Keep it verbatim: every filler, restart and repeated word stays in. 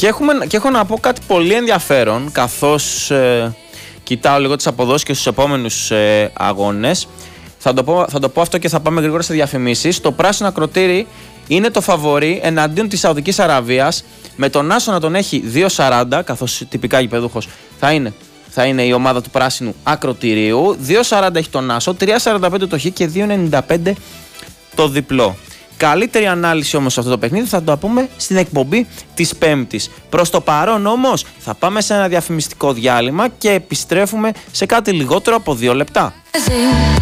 Και, έχουμε, και έχω να πω κάτι πολύ ενδιαφέρον, καθώς ε, κοιτάω λίγο τις αποδόσεις και στους επόμενους ε, αγώνες. Θα το, πω, θα το πω αυτό και θα πάμε γρήγορα σε διαφημίσεις. Το πράσινο ακροτήρι είναι το φαβορί εναντίον της Σαουδικής Αραβίας, με τον Άσο να τον έχει δύο σαράντα, καθώς τυπικά γηπεδούχος θα είναι, θα είναι η ομάδα του πράσινου ακροτηρίου. δύο σαράντα έχει τον Άσο, τρία σαράντα πέντε το Χ και δύο ενενήντα πέντε το διπλό. Καλύτερη ανάλυση όμως σε αυτό το παιχνίδι θα το πούμε στην εκπομπή της Πέμπτης. Προς το παρόν όμως θα πάμε σε ένα διαφημιστικό διάλειμμα και επιστρέφουμε σε κάτι λιγότερο από δύο λεπτά.